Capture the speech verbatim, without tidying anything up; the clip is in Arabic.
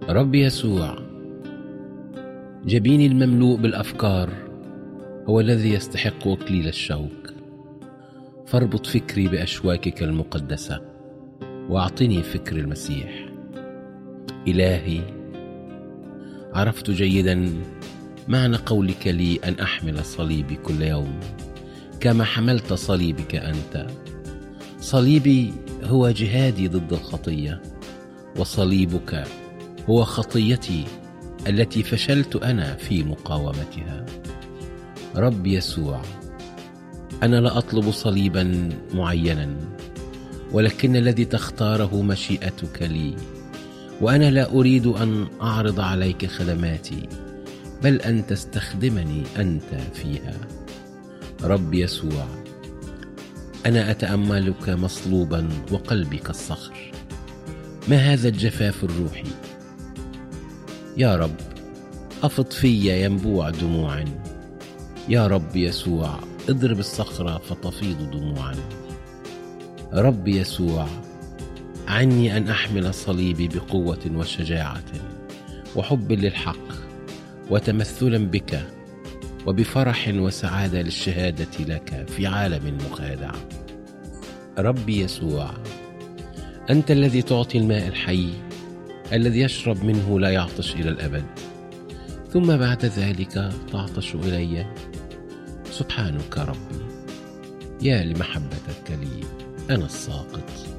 رب يسوع، جبيني المملوء بالأفكار هو الذي يستحق إكليل الشوك، فاربط فكري بأشواكك المقدسة وأعطني فكر المسيح. إلهي، عرفت جيدا معنى قولك لي أن أحمل صليبي كل يوم كما حملت صليبك أنت. صليبي هو جهادي ضد الخطية، وصليبك هو خطيتي التي فشلت أنا في مقاومتها. رب يسوع، أنا لا أطلب صليبا معينا، ولكن الذي تختاره مشيئتك لي، وأنا لا أريد أن أعرض عليك خدماتي، بل أن تستخدمني أنت فيها. رب يسوع، أنا أتأملك مصلوبا وقلبي كالصخر. ما هذا الجفاف الروحي؟ يا رب، أفض في ينبوع دموع. يا رب يسوع، اضرب الصخرة فتفيض دموعا. رب يسوع، عني أن أحمل صليبي بقوة وشجاعة وحب للحق وتمثلا بك، وبفرح وسعادة للشهادة لك في عالم مخادع. رب يسوع، أنت الذي تعطي الماء الحي الذي يشرب منه لا يعطش إلى الأبد، ثم بعد ذلك تعطش إلي. سبحانك ربي، يا لمحبتك لي أنا الساقط.